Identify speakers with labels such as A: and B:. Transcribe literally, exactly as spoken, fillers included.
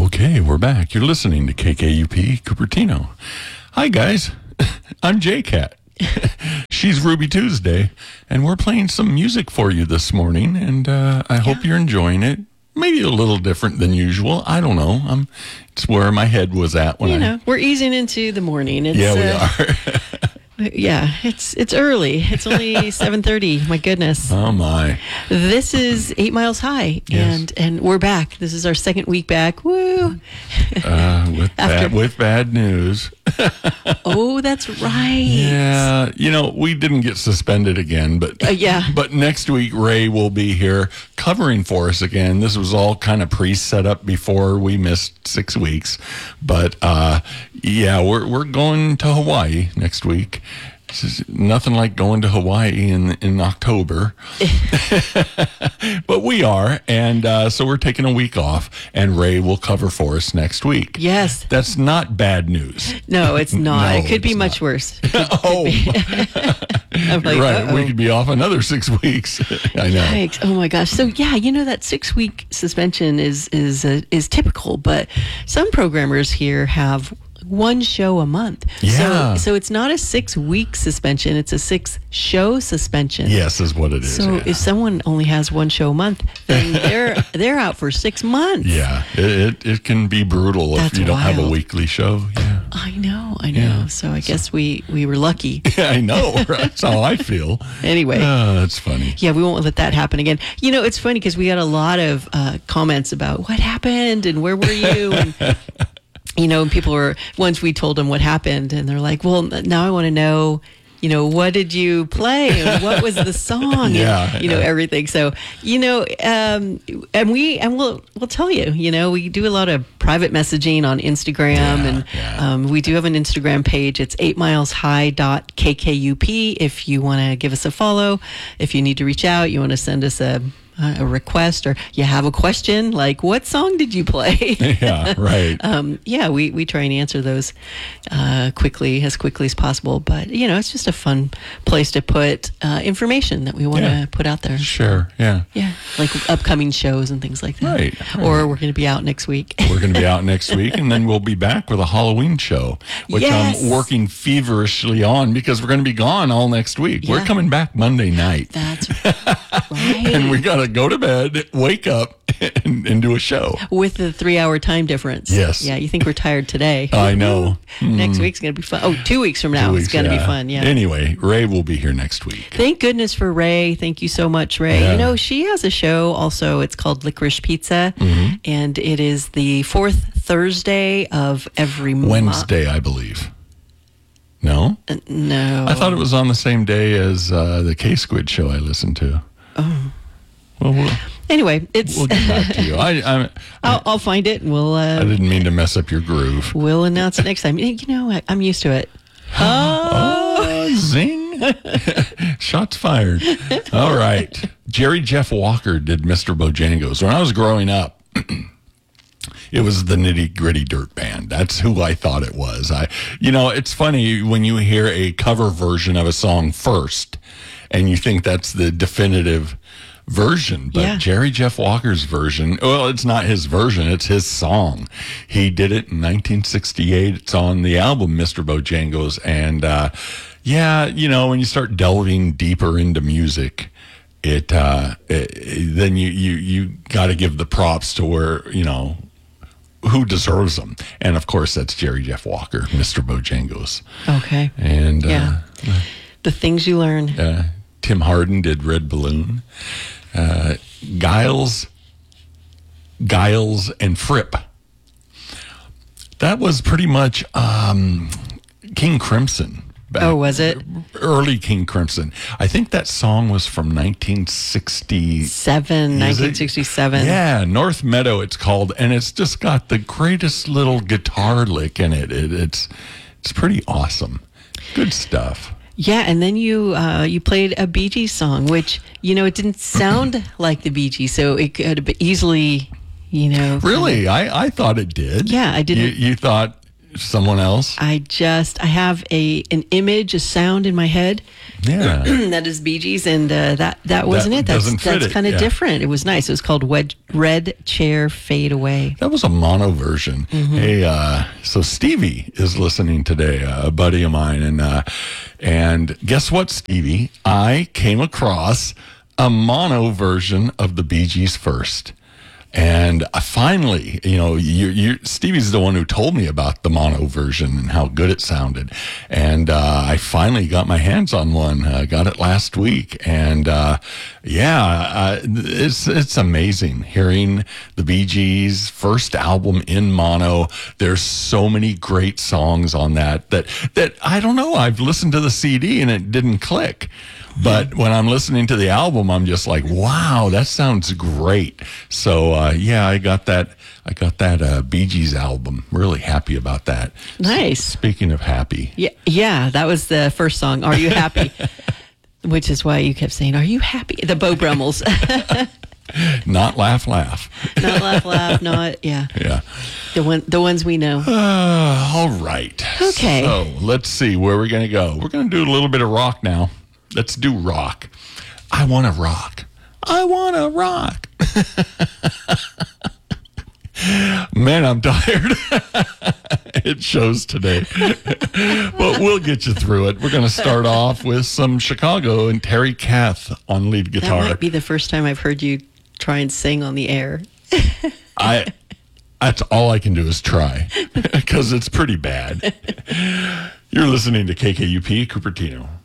A: Okay, we're back. You're listening to K K U P Cupertino. Hi, guys. I'm J-Cat. She's Ruby Tuesday, and we're playing some music for you this morning, and uh, I hope you're enjoying it. Maybe a little different than usual. I don't know. I'm, it's where my head was at when
B: you
A: I...
B: You know, we're easing into the morning. It's,
A: yeah, we
B: uh,
A: are.
B: Yeah, it's it's early. It's only seven thirty. My goodness.
A: Oh, my.
B: This is Eight Miles High,
A: Yes.
B: and and we're back. This is our second week back. Woo!
A: Uh, with,
B: After-
A: bad, with bad news.
B: Oh, that's right.
A: Yeah, you know, we didn't get suspended again, but
B: Uh, yeah.
A: But next week Ray will be here covering for us again. This was all kind of pre-set up before we missed six weeks, but uh, yeah, we're we're going to Hawaii next week. This is nothing like going to Hawaii in in October, but we are, and uh, so we're taking a week off, and Ray will cover for us next week.
B: Yes.
A: That's not bad news.
B: No, it's not.
A: No,
B: it could be
A: it's
B: much
A: not.
B: worse. It could-
A: Oh,
B: I'm like,
A: right.
B: uh-oh.
A: We could be off another six weeks. I know.
B: Yikes. Oh my gosh. So yeah, you know that six week suspension is is uh, is typical, but some programmers here have one show a month.
A: Yeah.
B: So so it's not a six week suspension, it's a six show suspension.
A: Yes, is what it is.
B: So
A: yeah.
B: if someone only has one show a month, then they're they're out for six months.
A: yeah, it, it it can be brutal
B: That's
A: if you don't have a
B: wild.
A: weekly show. Yeah,
B: I know, I know.
A: Yeah.
B: So I guess we we were lucky.
A: I know. Right? That's how I feel.
B: Anyway.
A: Oh, that's funny.
B: Yeah, we won't let that happen again. You know, it's funny because we got a lot of uh, comments about what happened and where were you and. You know, and people were, once we told them what happened, and they're like, well, now I want to know, you know, what did you play? And what was the song?
A: Yeah,
B: And, you know,
A: yeah.
B: everything. So, you know, um, and we, and we'll, we'll tell you, you know, we do a lot of private messaging on Instagram,
A: Yeah,
B: and
A: yeah.
B: um, we do have an Instagram page. It's eight miles high dot K K U P if you want to give us a follow. If you need to reach out, you want to send us a, a request, or you have a question like, what song did you play?
A: Yeah, right.
B: um, yeah, we, we try and answer those uh, quickly, as quickly as possible. But, you know, it's just a fun place to put uh, information that we want to
A: Yeah.
B: put out there.
A: Sure. Yeah.
B: Yeah, like upcoming shows and things like that.
A: Right, right.
B: Or we're going to be out next week.
A: We're going to be out next week, and then we'll be back with a Halloween show, which
B: Yes.
A: I'm working feverishly on because we're going to be gone all next week. We're
B: Yeah.
A: coming back Monday night.
B: That's right.
A: And we got to go to bed, wake up, and, and do a show.
B: With the three-hour time difference.
A: Yes.
B: Yeah, you think we're tired today.
A: I know.
B: Next week's going to be fun. Oh, two weeks from now,
A: Two
B: it's
A: weeks,
B: going to
A: yeah.
B: be fun. Yeah.
A: Anyway, Ray will be here next week.
B: Thank goodness for Ray. Thank you so much, Ray.
A: Yeah.
B: You know, she has a show also. It's called Licorice Pizza,
A: Mm-hmm.
B: and it is the fourth Thursday of every month.
A: Wednesday, I believe. No?
B: No.
A: I thought it was on the same day as uh, the K-Squid show I listened to.
B: Oh.
A: Well, we'll,
B: Anyway, it's.
A: we'll get back to you. I, I,
B: I'll, I'll find it, and we'll
A: I
B: uh,
A: didn't mean to mess up your groove.
B: we'll announce it next time. You know, what? I'm used to it.
A: Oh, zing. Shots fired. All right. Jerry Jeff Walker did Mister Bojangles. When I was growing up, it was the Nitty Gritty Dirt Band. That's who I thought it was. I, you know, it's funny when you hear a cover version of a song first and you think that's the definitive version, but
B: Yeah.
A: Jerry Jeff Walker's version, well, it's not his version, it's his song. He did it in nineteen sixty-eight. It's on the album Mister Bojangles. And, uh, yeah, you know, when you start delving deeper into music, it, uh, it then you, you, you got to give the props to where, you know, who deserves them. And of course, that's Jerry Jeff Walker, Mister Bojangles.
B: Okay.
A: And,
B: Yeah. The things you learn.
A: uh, uh, Tim Hardin did Red Balloon. Uh, Giles, Giles and Fripp. That was pretty much um, King Crimson. Back,
B: Oh, was it?
A: Early King Crimson. I think that song was from nineteen sixty.
B: Seven,
A: Is it?
B: nineteen sixty-seven.
A: Yeah, North Meadow it's called, and it's just got the greatest little guitar lick in it. it it's it's pretty awesome. Good stuff.
B: Yeah, and then you uh, you played a Bee Gees song, which, you know, it didn't sound like the Bee Gees, so it could have easily, you know.
A: Really? I, I thought it did.
B: Yeah, I didn't-
A: You, you thought someone else?
B: I just I have a an image, a sound in my head
A: Yeah.
B: that is Bee Gees, and uh, that that wasn't it. That's
A: doesn't fit
B: that's
A: it,
B: kind of
A: yeah.
B: different. It was nice. It was called Wed- Red Chair Fade Away.
A: That was a mono version.
B: Mm-hmm.
A: Hey, uh, so Stevie is listening today, uh, a buddy of mine, and uh, and guess what, Stevie? I came across a mono version of the Bee Gees first. And I finally, you know, you, you, Stevie's the one who told me about the mono version and how good it sounded. And uh, I finally got my hands on one. I uh, got it last week, and uh, yeah, uh, it's it's amazing hearing the Bee Gees' first album in mono. There's so many great songs on that that that I don't know. I've listened to the C D and it didn't click. But when I'm listening to the album, I'm just like, wow, that sounds great. So, uh, yeah, I got that. I got that uh, Bee Gees album. Really happy about that.
B: Nice.
A: Speaking of happy.
B: Yeah, yeah, that was the first song. Are You Happy? Which is why you kept saying, "Are you happy?" The Bo Brummels.
A: Not laugh, laugh.
B: Not laugh, laugh. Not yeah.
A: Yeah.
B: The one, the ones we know.
A: Uh, all right.
B: Okay.
A: So let's see where we're going to go. We're going to do a little bit of rock now. Let's do rock. I want to rock. I want to rock. Man, I'm tired. It shows today. But we'll get you through it. We're going to start off with some Chicago and Terry Kath on lead
B: That
A: guitar.
B: might be the first time I've heard you try and sing on the air.
A: I that's all I can do is try because it's pretty bad. You're listening to K K U P Cupertino.